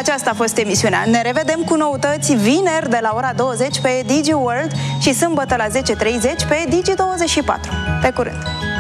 Aceasta a fost emisiunea. Ne revedem cu noutăți vineri de la ora 20 pe Digi World și sâmbătă la 10:30 pe Digi24. Pe curând!